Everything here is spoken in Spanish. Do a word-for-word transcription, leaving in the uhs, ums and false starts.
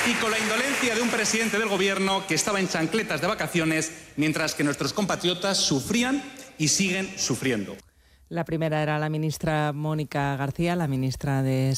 y con la indolencia de un presidente del Gobierno que estaba en chancletas de vacaciones mientras que nuestros compatriotas sufrían y siguen sufriendo. La primera era la ministra Mónica García, la ministra de